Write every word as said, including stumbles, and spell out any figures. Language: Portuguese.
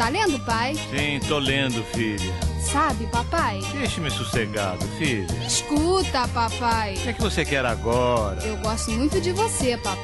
Tá lendo, pai? Sim, tô lendo, filha. Sabe, papai? Deixe-me sossegado, filha. Escuta, papai. O que é que você quer agora? Eu gosto muito de você, papai.